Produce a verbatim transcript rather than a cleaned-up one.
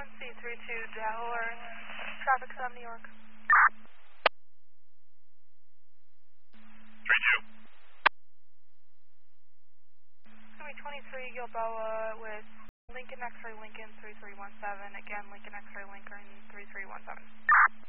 one C three two Delaware, traffic seven New York. three two. twenty-three Gilboa with Lincoln X-ray Lincoln three three one seven. Again, Lincoln X-ray Lincoln three three one seven.